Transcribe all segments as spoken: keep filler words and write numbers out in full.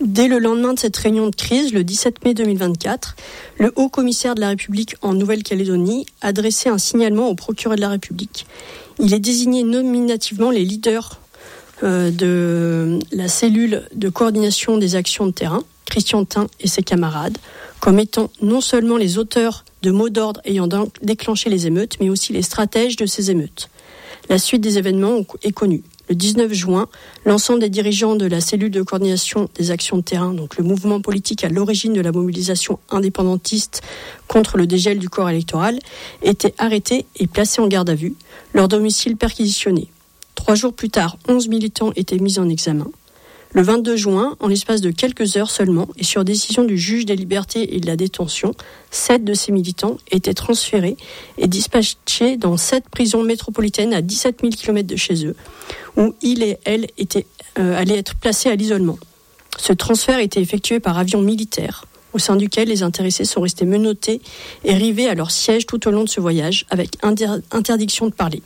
Dès le lendemain de cette réunion de crise, le dix-sept mai deux mille vingt-quatre, le haut-commissaire de la République en Nouvelle-Calédonie a adressé un signalement au procureur de la République. Il a désigné nominativement les leaders euh, de la cellule de coordination des actions de terrain, Christian Tin et ses camarades, comme étant non seulement les auteurs de mots d'ordre ayant déclenché les émeutes, mais aussi les stratèges de ces émeutes. La suite des événements est connue. Le dix-neuf juin, l'ensemble des dirigeants de la cellule de coordination des actions de terrain, donc le mouvement politique à l'origine de la mobilisation indépendantiste contre le dégel du corps électoral, étaient arrêtés et placés en garde à vue, leur domicile perquisitionné. Trois jours plus tard, onze militants étaient mis en examen. Le vingt-deux juin, en l'espace de quelques heures seulement, et sur décision du juge des libertés et de la détention, sept de ces militants étaient transférés et dispatchés dans sept prisons métropolitaines à dix-sept mille kilomètres de chez eux, où ils et elles étaient, euh, allaient être placés à l'isolement. Ce transfert était effectué par avion militaire, au sein duquel les intéressés sont restés menottés et rivés à leur siège tout au long de ce voyage, avec inter- interdiction de parler.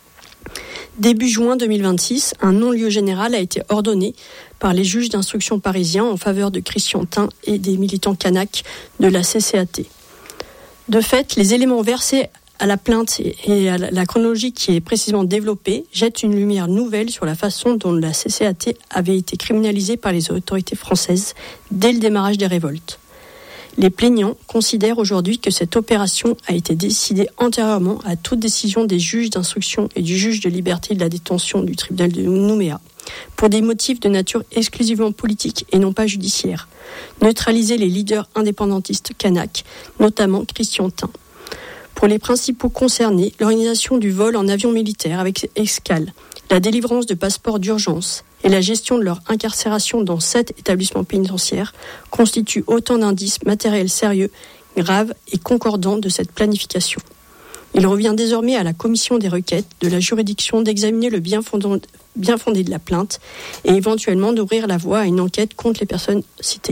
Début juin deux mille vingt-six, un non-lieu général a été ordonné par les juges d'instruction parisiens en faveur de Christian Tin et des militants kanaks de la C C A T. De fait, les éléments versés à la plainte et à la chronologie qui est précisément développée jettent une lumière nouvelle sur la façon dont la C C A T avait été criminalisée par les autorités françaises dès le démarrage des révoltes. Les plaignants considèrent aujourd'hui que cette opération a été décidée antérieurement à toute décision des juges d'instruction et du juge de liberté et de la détention du tribunal de Nouméa, pour des motifs de nature exclusivement politique et non pas judiciaire. Neutraliser les leaders indépendantistes kanaks, notamment Christian Tin. Pour les principaux concernés, l'organisation du vol en avion militaire avec escale, la délivrance de passeports d'urgence et la gestion de leur incarcération dans sept établissements pénitentiaires constituent autant d'indices matériels sérieux, graves et concordants de cette planification. Il revient désormais à la commission des requêtes de la juridiction d'examiner le bien fondé, bien fondé de la plainte et éventuellement d'ouvrir la voie à une enquête contre les personnes citées.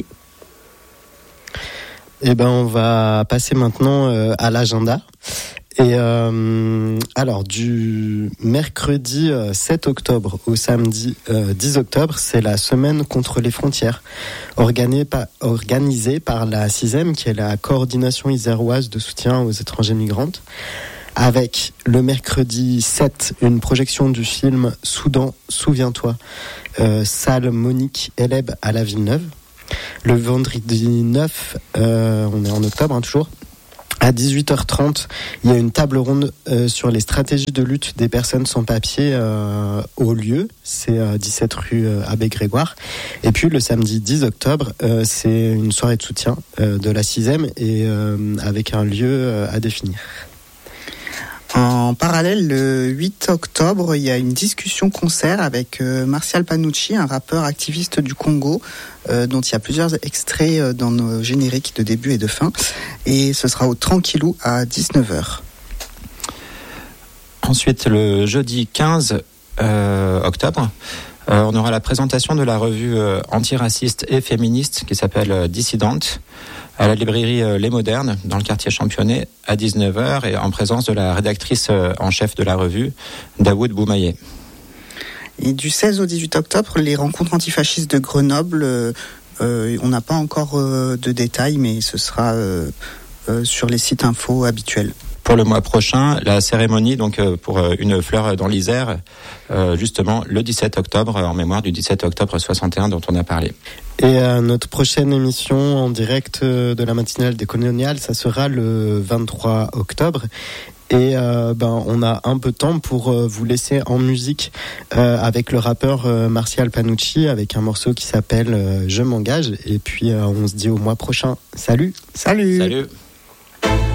Eh ben, on va passer maintenant euh, à l'agenda. Et euh, alors, du mercredi euh, sept octobre au samedi euh, dix octobre, c'est la semaine contre les frontières, organisée par, organisée par la CISEM, qui est la coordination iséroise de soutien aux étrangers migrantes, avec le mercredi sept, une projection du film Soudan, souviens-toi, euh, salle Monique Eleb à la Villeneuve. Le vendredi neuf, euh, on est en octobre hein, toujours, à dix-huit heures trente, il y a une table ronde euh, sur les stratégies de lutte des personnes sans papier euh, au lieu, c'est euh, dix-sept rue euh, Abbé Grégoire. Et puis le samedi dix octobre, euh, c'est une soirée de soutien euh, de la CISEM et euh, avec un lieu euh, à définir. En parallèle, le huit octobre, il y a une discussion-concert avec euh, Martial Panucci, un rappeur activiste du Congo, euh, dont il y a plusieurs extraits dans nos génériques de début et de fin. Et ce sera au Tranquillou à dix-neuf heures. Ensuite, le jeudi quinze euh, octobre, euh, on aura la présentation de la revue euh, antiraciste et féministe qui s'appelle euh, Dissidente, à la librairie euh, Les Modernes, dans le quartier Championnet, à dix-neuf heures, et en présence de la rédactrice euh, en chef de la revue, Daoud Boumaye. Et du seize au dix-huit octobre, les rencontres antifascistes de Grenoble, euh, euh, on n'a pas encore euh, de détails, mais ce sera euh, euh, sur les sites info habituels. Pour le mois prochain, la cérémonie donc euh, pour euh, une fleur dans l'Isère, euh, justement le dix-sept octobre, en mémoire du dix-sept octobre soixante et un dont on a parlé. Et euh, notre prochaine émission en direct de la matinale des Coloniales, ça sera le vingt-trois octobre. Et euh, ben on a un peu de temps pour euh, vous laisser en musique euh, avec le rappeur euh, Martial Panucci, avec un morceau qui s'appelle euh, Je m'engage. Et puis euh, on se dit au mois prochain. Salut. Salut. Salut.